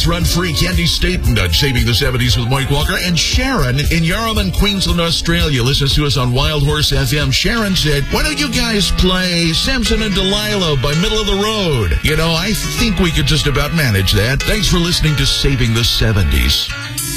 That's Run Free, Candy Staten on Saving the 70s with Mike Walker. And Sharon in Yarraman, Queensland, Australia listens to us on Wild Horse FM. Sharon said, why don't you guys play Samson and Delilah by Middle of the Road? You know, I think we could just about manage that. Thanks for listening to Saving the 70s.